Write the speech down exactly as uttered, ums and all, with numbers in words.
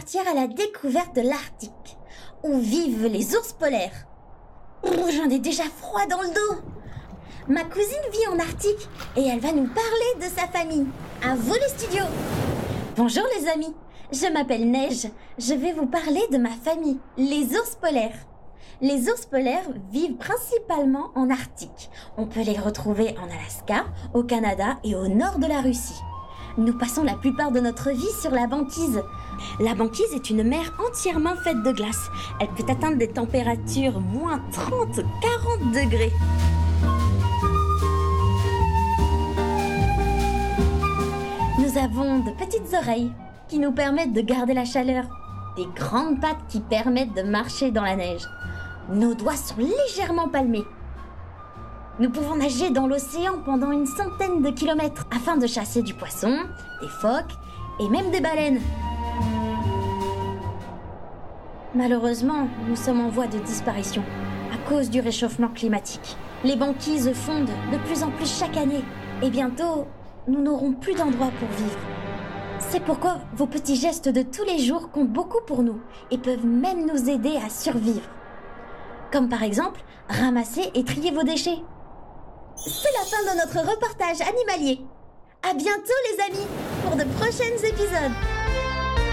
partir à la découverte de l'Arctique, où vivent les ours polaires. Ouh, j'en ai déjà froid dans le dos. Ma cousine vit en Arctique et elle va nous parler de sa famille. À vous les studios. Bonjour les amis, je m'appelle Neige. Je vais vous parler de ma famille, les ours polaires. Les ours polaires vivent principalement en Arctique. On peut les retrouver en Alaska, au Canada et au nord de la Russie. Nous passons la plupart de notre vie sur la banquise. La banquise est une mer entièrement faite de glace. Elle peut atteindre des températures moins trente à quarante degrés. Nous avons de petites oreilles qui nous permettent de garder la chaleur, des grandes pattes qui permettent de marcher dans la neige. Nos doigts sont légèrement palmés. Nous pouvons nager dans l'océan pendant une centaine de kilomètres afin de chasser du poisson, des phoques et même des baleines. Malheureusement, nous sommes en voie de disparition à cause du réchauffement climatique. Les banquises fondent de plus en plus chaque année et bientôt, nous n'aurons plus d'endroit pour vivre. C'est pourquoi vos petits gestes de tous les jours comptent beaucoup pour nous et peuvent même nous aider à survivre. Comme par exemple, ramasser et trier vos déchets. C'est la fin de notre reportage animalier. À bientôt les amis pour de prochains épisodes.